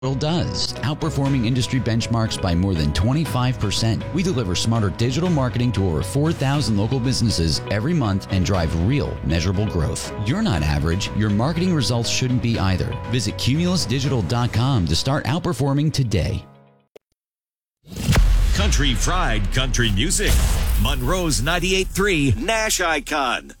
does, outperforming industry benchmarks by more than 25%. We deliver smarter digital marketing to over 4,000 local businesses every month and drive real, measurable growth. You're not average. Your marketing results shouldn't be either. Visit cumulusdigital.com to start outperforming today. Country Fried Country Music. Monroe's 98.3 Nash Icon.